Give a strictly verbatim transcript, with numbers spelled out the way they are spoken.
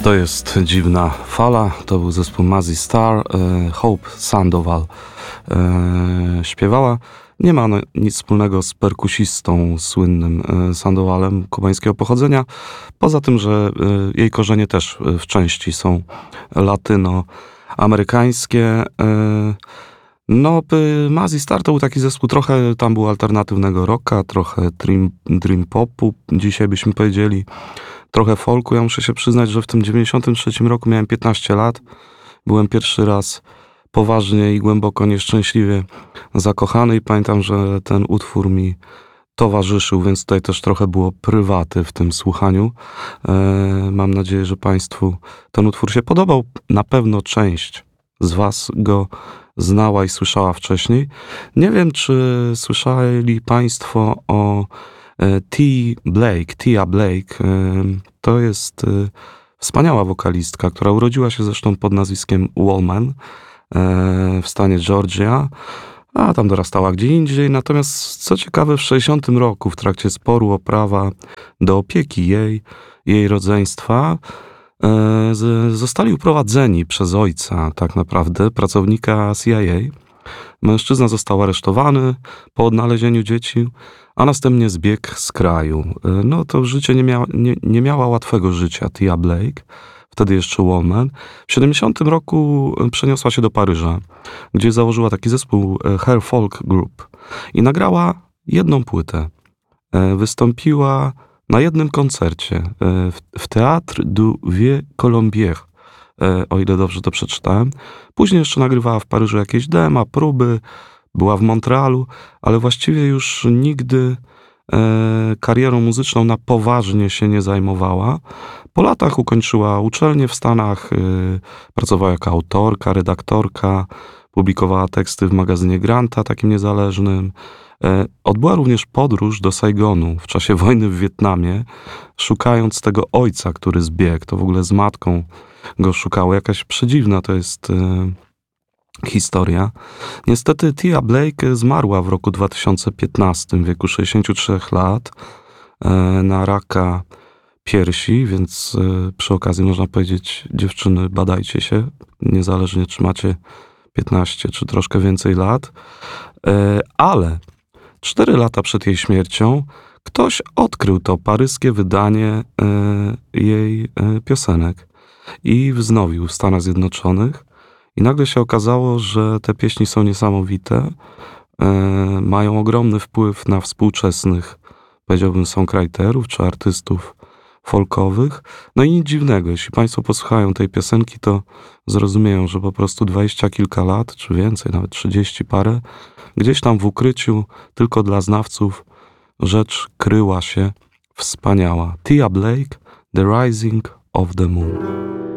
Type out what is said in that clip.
To jest dziwna fala, to był zespół Mazzy Star, e, Hope Sandoval e, śpiewała. Nie ma ono nic wspólnego z perkusistą słynnym e, Sandowalem kubańskiego pochodzenia, poza tym, że e, jej korzenie też w części są latynoamerykańskie. E, no, Mazzy Star to był taki zespół, trochę tam było alternatywnego rocka, trochę dream, dream popu, dzisiaj byśmy powiedzieli. Trochę folku. Ja muszę się przyznać, że w tym dziewięćdziesiątym trzecim roku miałem piętnaście lat. Byłem pierwszy raz poważnie i głęboko nieszczęśliwie zakochany i pamiętam, że ten utwór mi towarzyszył, więc tutaj też trochę było prywaty w tym słuchaniu. E, mam nadzieję, że Państwu ten utwór się podobał. Na pewno część z Was go znała i słyszała wcześniej. Nie wiem, czy słyszeli Państwo o T. Blake, Tia Blake. To jest wspaniała wokalistka, która urodziła się zresztą pod nazwiskiem Wallman w stanie Georgia, a tam dorastała gdzie indziej. Natomiast co ciekawe, w sześćdziesiątym roku w trakcie sporu o prawa do opieki jej, jej rodzeństwa zostali uprowadzeni przez ojca, tak naprawdę, pracownika C I A. Mężczyzna został aresztowany po odnalezieniu dzieci, a następnie zbiegł z kraju. No to życie nie, mia, nie, nie miała łatwego życia Tia Blake, wtedy jeszcze Wallman. W siedemdziesiątym roku przeniosła się do Paryża, gdzie założyła taki zespół Her Folk Group i nagrała jedną płytę. Wystąpiła na jednym koncercie w, w Théâtre du Vieux Colombier, o ile dobrze to przeczytałem. Później jeszcze nagrywała w Paryżu jakieś dema, próby, była w Montrealu, ale właściwie już nigdy e, karierą muzyczną na poważnie się nie zajmowała. Po latach ukończyła uczelnię w Stanach, e, pracowała jako autorka, redaktorka, publikowała teksty w magazynie Granta, takim niezależnym. E, odbyła również podróż do Saigonu w czasie wojny w Wietnamie, szukając tego ojca, który zbiegł. To w ogóle z matką go szukało. Jakaś przedziwna to jest e, historia. Niestety Tia Blake zmarła w roku dwa tysiące piętnastym w wieku sześćdziesięciu trzech lat e, na raka piersi, więc e, przy okazji można powiedzieć, dziewczyny, badajcie się, niezależnie czy macie piętnaście czy troszkę więcej lat. E, ale cztery lata przed jej śmiercią ktoś odkrył to paryskie wydanie e, jej e, piosenek i wznowił w Stanach Zjednoczonych. I nagle się okazało, że te pieśni są niesamowite, e, mają ogromny wpływ na współczesnych, powiedziałbym, songwriterów czy artystów folkowych. No i nic dziwnego, jeśli Państwo posłuchają tej piosenki, to zrozumieją, że po prostu dwadzieścia kilka lat, czy więcej, nawet trzydzieści parę, gdzieś tam w ukryciu, tylko dla znawców, rzecz kryła się wspaniała. Tia Blake, The Rising of the Moon.